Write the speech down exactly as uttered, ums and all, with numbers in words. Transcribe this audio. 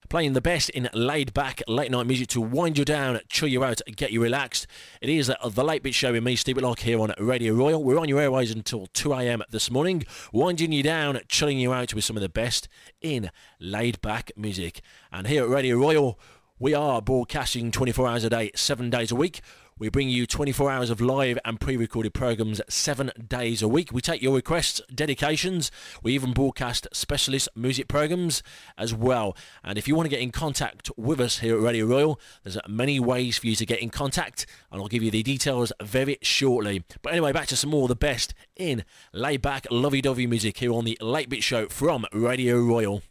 playing the best in laid back late night music to wind you down, chill you out, get you relaxed. It is the Late Bit Show with me, Steve Whitlock, here on Radio Royal. We're on your airways until two a.m. this morning, winding you down, chilling you out with some of the best in laid back music. And here at Radio Royal, we are broadcasting twenty-four hours a day, seven days a week. We bring you twenty-four hours of live and pre-recorded programmes seven days a week. We take your requests, dedications. We even broadcast specialist music programmes as well. And if you want to get in contact with us here at Radio Royal, there's many ways for you to get in contact, and I'll give you the details very shortly. But anyway, back to some more of the best in laid-back, lovey-dovey music here on the Late Bit Show from Radio Royal.